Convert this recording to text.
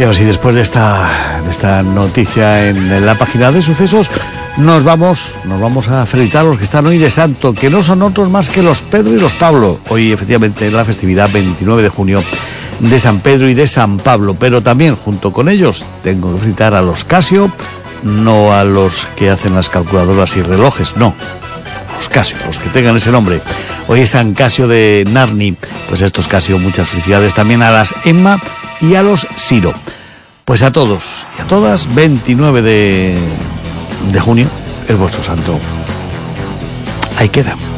Y ahora sí, después de esta noticia en la página de sucesos, nos vamos a felicitar a los que están hoy de santo, que no son otros más que los Pedro y los Pablo. Hoy, efectivamente, es la festividad 29 de junio de San Pedro y de San Pablo, pero también, junto con ellos, tengo que felicitar a los Casio, no a los que hacen las calculadoras y relojes, no, los Casio, los que tengan ese nombre. Hoy es San Casio de Narni. Pues a estos Casio, muchas felicidades también a las Emma y a los Siro. Pues a todos y a todas, 29 de junio, es vuestro santo. Ahí queda.